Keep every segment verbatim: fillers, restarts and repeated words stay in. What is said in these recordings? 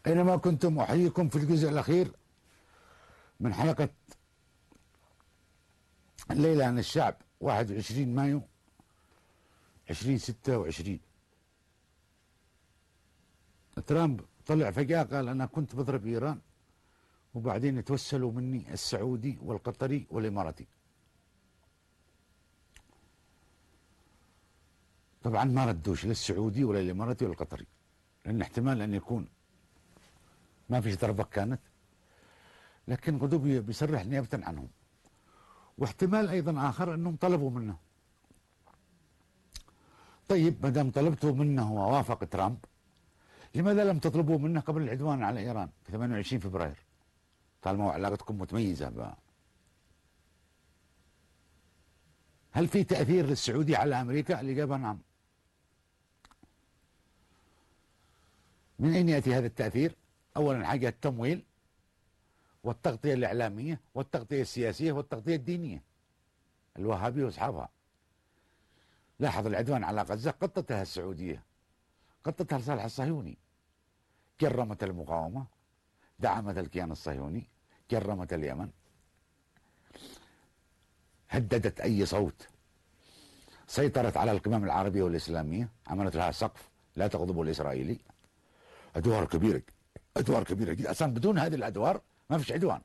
أينما كنتم أحييكم في الجزء الأخير من حلقة الليلة عن الشعب واحد وعشرين مايو ألفين وستة وعشرين. ترامب طلع فجأة قال أنا كنت بضرب إيران وبعدين يتوسلوا مني السعودي والقطري والإماراتي. طبعا ما ردوش لا السعودي ولا الإماراتي ولا القطري، لأن احتمال أن يكون ما فيش ضربة كانت، لكن غضب بيصرح نيابة عنهم. واحتمال أيضا آخر أنهم طلبوا منه. طيب ما دام طلبتوا منه ووافق ترامب، لماذا لم تطلبوا منه قبل العدوان على إيران في ثمانية وعشرين فبراير طالما علاقتكم متميزة بقى؟ هل في تأثير للسعودي على أمريكا؟ الإجابة نعم. من أين يأتي هذا التأثير؟ أولا حاجة التمويل والتغطية الإعلامية والتغطية السياسية والتغطية الدينية، الوهابية وأصحابها. لاحظ العدوان على غزة قطتها السعودية، قطتها لصالح الصهيوني، كرمت المقاومة، دعمت الكيان الصهيوني، كرمت اليمن، هددت أي صوت، سيطرت على القمم العربية والإسلامية، عملت لها سقف لا تغضب الإسرائيلي. أدوار كبيرة، أدوار كبيرة جدا. أصلا بدون هذه الأدوار ما فيش عدوان.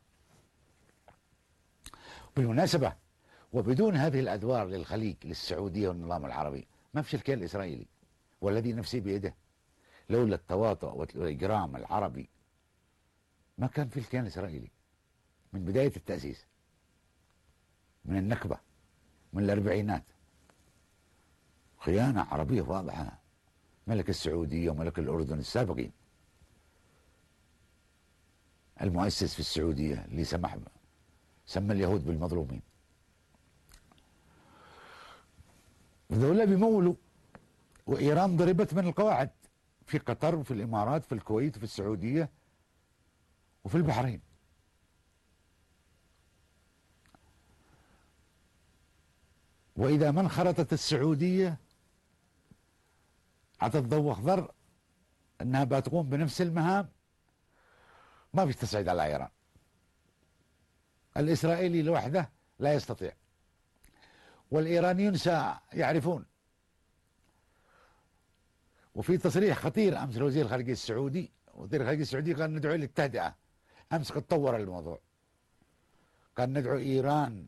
بالمناسبة وبدون هذه الأدوار للخليج للسعودية والنظام العربي ما فيش الكيان الإسرائيلي، والذي نفسي بيده لولا التواطؤ والإجرام العربي ما كان في الكيان الإسرائيلي من بداية التأسيس، من النكبة، من الأربعينات. خيانة عربية واضحة. ملك السعودية وملك الأردن السابقين، المؤسس في السعودية اللي سمح سمى اليهود بالمظلومين، ودولة بيمولوا. وإيران ضربت من القواعد في قطر وفي الإمارات في الكويت وفي السعودية وفي البحرين. وإذا ما انخرطت السعودية عطت ضوء أخضر أنها بتقوم بنفس المهام، ما فيش تصعيد على إيران. الإسرائيلي لوحده لا يستطيع، والإيرانيون سيعرفون. وفي تصريح خطير أمس لوزير الخارجية السعودي، وزير الخارجية السعودي قال ندعو للتهدئة. أمس قد طور الموضوع، قال ندعو إيران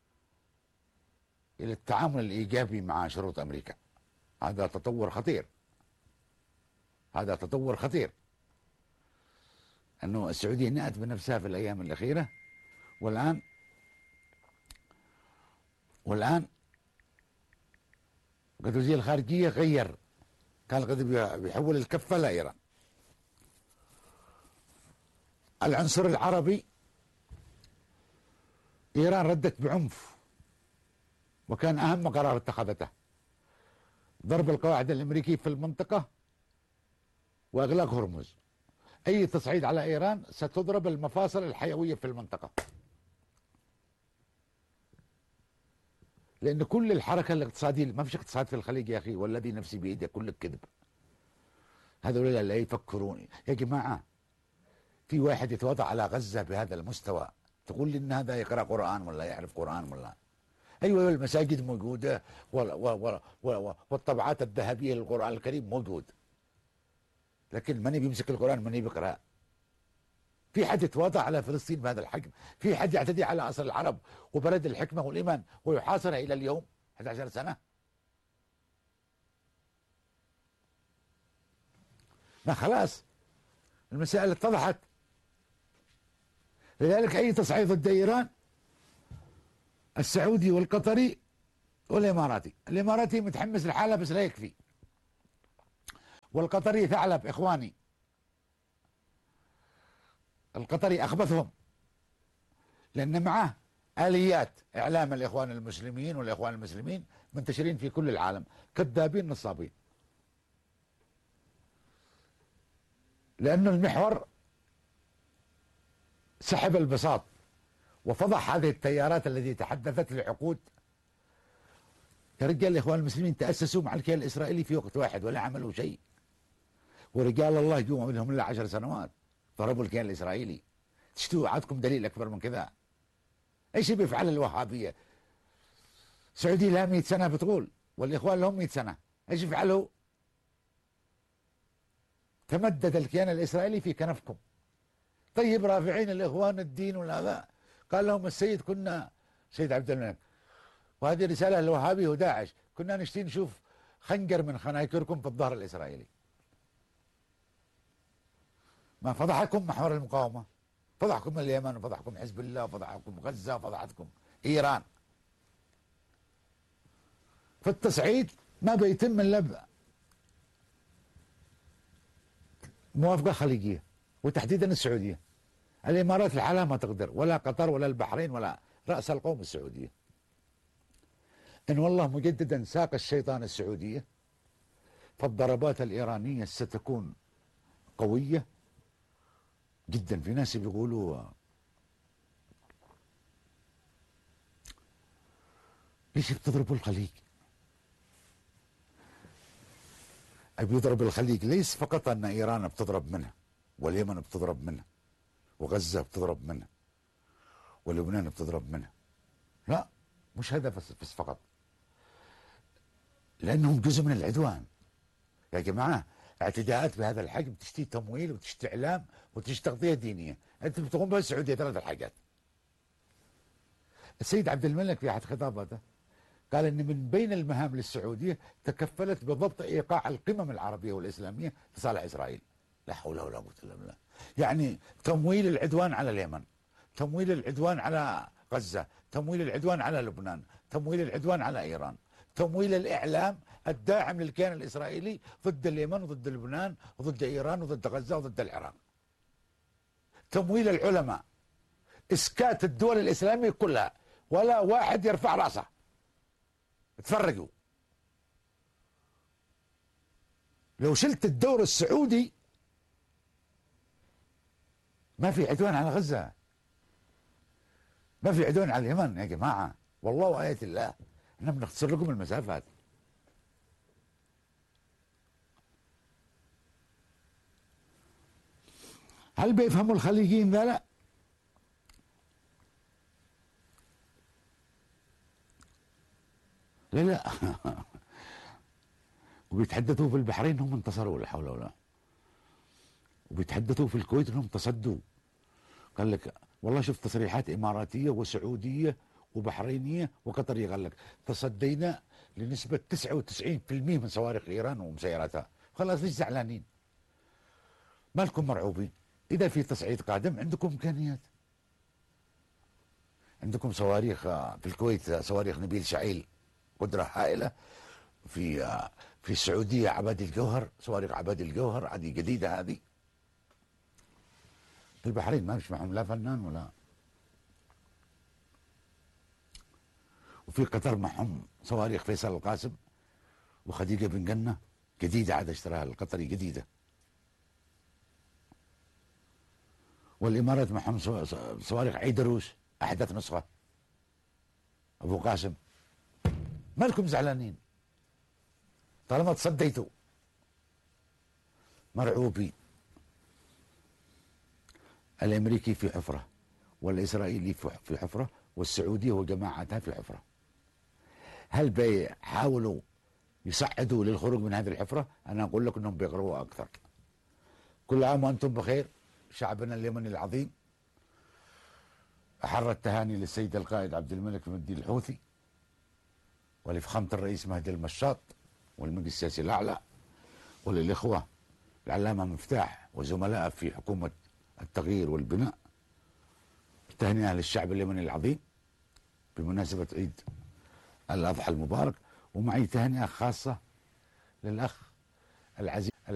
إلى التعامل الإيجابي مع شروط أمريكا. هذا تطور خطير، هذا تطور خطير. أنه السعودية نأت بنفسها في الأيام الأخيرة، والآن والآن قد وزير الخارجية غير، كان قد بيحول الكفة لإيران. العنصر العربي، إيران ردت بعنف، وكان أهم قرار اتخذته ضرب القواعد الأمريكية في المنطقة وإغلاق هرمز. أي تصعيد على إيران ستضرب المفاصل الحيوية في المنطقة، لأن كل الحركة الاقتصادية، ما فيش اقتصاد في الخليج يا أخي، والذي نفسي بيده كل الكذب. هذول لا يفكرون يا جماعة. في واحد يتواضع على غزة بهذا المستوى تقول لي إن هذا يقرأ قرآن ولا يعرف قرآن ولا؟ أيوة المساجد موجودة والطبعات الذهبية للقرآن الكريم موجود، لكن من بيمسك القرآن من بيقرأ؟ في حد يتواضع على فلسطين بهذا الحجم؟ في حد يعتدي على أصل العرب وبلد الحكمة والإيمان ويحاصرها إلى اليوم أحد عشر سنة؟ ما خلاص المسائل اتضحت. لذلك أي تصعيد ضد إيران، السعودي والقطري والإماراتي. الإماراتي متحمس لحاله بس لا يكفي، والقطري ثعلب إخواني. القطري أخبثهم، لأن معه آليات إعلام الإخوان المسلمين والإخوان المسلمين منتشرين في كل العالم، كذابين نصابين. لأن المحور سحب البساط وفضح هذه التيارات التي تحدثت لعقود. يا رجال الإخوان المسلمين تأسسوا مع الكيان الإسرائيلي في وقت واحد ولا عملوا شيء، ورجال الله يقوم منهم إلا عشر سنوات. ضربوا الكيان الإسرائيلي. تشتوا عندكم دليل أكبر من كذا؟ ايش بيفعل الوهابية؟ السعودية لها مئة سنة بتقول، والإخوان لهم مئة سنة، ايش يفعلوا؟ تمدد الكيان الإسرائيلي في كنفكم. طيب رافعين الإخوان الدين ولا قال لهم السيد كنا سيد عبد الملك، وهذه رسالة للوهابي وداعش، كنا نشتي نشوف خنجر من خنايكركم في الظهر الإسرائيلي. ما فضحكم محور المقاومة، فضحكم اليمن، وفضحكم حزب الله، وفضحكم غزة، وفضحتكم إيران. في التصعيد ما بيتم إلا موافقة خليجية، وتحديدا السعودية. الإمارات لحالها ما تقدر، ولا قطر ولا البحرين ولا رأس القوم السعودية. إن والله مجددا ساق الشيطان السعودية، فالضربات الإيرانية ستكون قوية جدا. في ناس بيقولوا ليش بتضربوا الخليج؟ بيضرب الخليج ليس فقط أن إيران بتضرب منها، واليمن بتضرب منها، وغزة بتضرب منها، ولبنان بتضرب منها. لا، مش هذا بس, بس فقط، لأنهم جزء من العدوان. يا جماعة اعتداءات بهذا الحجم تشتي تمويل وتشتي إعلام وتشتي تغطية دينية. أنت بتقوم بها السعودية ثلاث حاجات. السيد عبد الملك في أحد خطاباته قال إن من بين المهام للسعودية تكفلت بضبط إيقاع القمم العربية والإسلامية لصالح إسرائيل. لا حول ولا قوة إلا بالله. يعني تمويل العدوان على اليمن، تمويل العدوان على غزة، تمويل العدوان على لبنان، تمويل العدوان على إيران، تمويل الإعلام الداعم للكيان الإسرائيلي ضد اليمن وضد لبنان وضد إيران وضد غزة وضد العراق، تمويل العلماء، إسكات الدول الإسلامية كلها، ولا واحد يرفع رأسه. تفرقوا. لو شلت الدور السعودي ما في عدوان على غزة، ما في عدوان على اليمن يا جماعة، والله وآية الله احنا بنختصر لكم المسافات. هل بيفهموا الخليجيين ذا؟ لا. لا لا وبيتحدثوا في البحرين انهم انتصروا، لا حول ولا، وبيتحدثوا في الكويت انهم تصدوا. قال لك والله شوف تصريحات اماراتيه وسعوديه وبحرينيه وقطريه، قال لك تصدينا لنسبه تسعة وتسعين بالمئة من صواريخ ايران ومسيراتها. خلاص ليش زعلانين؟ مالكم مرعوبين؟ اذا في تصعيد قادم عندكم امكانيات، عندكم صواريخ في الكويت، صواريخ نبيل شعيل قدره هائله. في في السعوديه عبادي الجوهر، صواريخ عبادي الجوهر هذه جديده هذه. في البحرين ما فيش معهم لا فنان ولا. وفي قطر معهم صواريخ فيصل القاسم وخديجه بن جنه جديده، عاد اشتراها القطري جديده. والامارات معهم صواريخ عيدروس احدث نسخه ابو قاسم. مالكم زعلانين طالما تصديتوا؟ مرعوبين. الامريكي في حفره، والاسرائيلي في حفره، والسعوديه وجماعتها في حفره. هل بيحاولوا يصعدوا للخروج من هذه الحفره؟ انا اقول لك انهم بيغروا اكثر. كل عام وانتم بخير. شعبنا اليمني العظيم احر التهاني للسيد القائد عبد الملك بن الدين الحوثي، ولفخامه الرئيس مهدي المشاط، والمجلس السياسي الاعلى، وللاخوه العلامه مفتاح وزملائه في حكومه التغيير والبناء. تهنئه للشعب اليمني العظيم بمناسبه عيد الاضحى المبارك. ومعي تهنئه خاصه للاخ العزيز